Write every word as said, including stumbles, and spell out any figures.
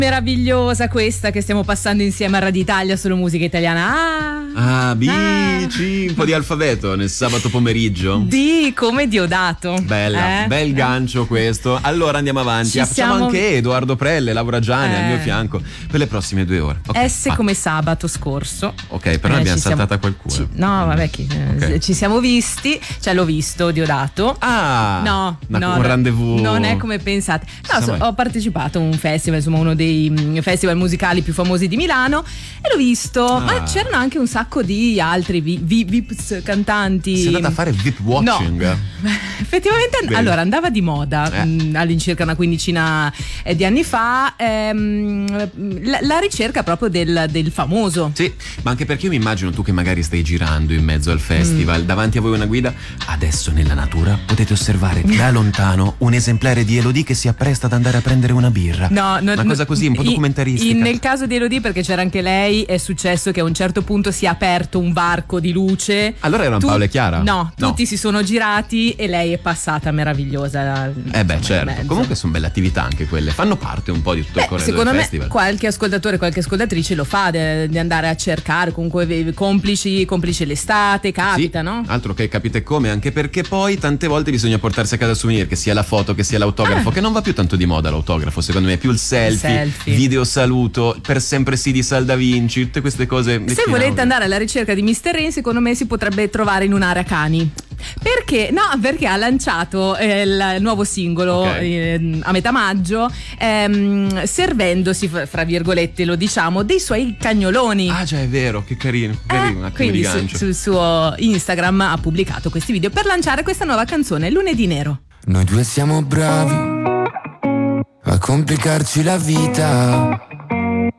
Meravigliosa questa che stiamo passando insieme a Radio Italia, solo musica italiana. Ah, ah B, ah. C, un po' di alfabeto nel sabato pomeriggio. D come Diodato. Bella, eh? bel gancio questo. Allora andiamo avanti. Ah, facciamo siamo... anche Edoardo Prelle, Laura Gianni eh. al mio fianco per le prossime due ore. Okay, S fatto. Come sabato scorso. Ok, però eh, abbiamo saltata siamo... qualcuno. Ci... No, vabbè, chi... okay. ci siamo visti, cioè l'ho visto Diodato. Ah, no, no, un rendezvous. Non è come pensate. No, so, ho partecipato a un festival, insomma, uno dei festival musicali più famosi di Milano e l'ho visto, ah. ma c'erano anche un sacco di altri vi, vi, vips cantanti. Sei andata a fare V I P watching? No. Effettivamente Bene. Allora andava di moda eh. mh, all'incirca una quindicina di anni fa ehm, la, la ricerca proprio del, del famoso. Sì, ma anche perché io mi immagino tu che magari stai girando in mezzo al festival, mm. davanti a voi una guida, adesso nella natura potete osservare da lontano un esemplare di Elodie che si appresta ad andare a prendere una birra. No, no, una cosa così un po' documentaristica. In, nel caso di Elodie, perché c'era anche lei, è successo che a un certo punto si è aperto un varco di luce. Allora erano tu, Paola e Chiara? No, no, tutti si sono girati e lei è passata meravigliosa. Eh beh, certo. Comunque sono belle attività anche quelle. Fanno parte un po' di tutto beh, il corredo del festival. Secondo me qualche ascoltatore, qualche ascoltatrice lo fa de, di andare a cercare comunque complici, complice l'estate, capita, sì, no? Altro che capite come, anche perché poi tante volte bisogna portarsi a casa souvenir, che sia la foto, che sia l'autografo, ah. che non va più tanto di moda l'autografo, secondo me è più il selfie, il selfie. video saluto, per sempre sì di Salda Vinci, tutte queste cose. Se volete andare alla ricerca di mister Rain, secondo me si potrebbe trovare in un'area cani. Perché? No, perché ha lanciato eh, il nuovo singolo okay. eh, a metà maggio, ehm, servendosi, fra virgolette lo diciamo, dei suoi cagnoloni. Ah già, è vero, che carino, carino eh, quindi su, sul suo Instagram ha pubblicato questi video per lanciare questa nuova canzone, Lunedì Nero. Noi due siamo bravi a complicarci la vita,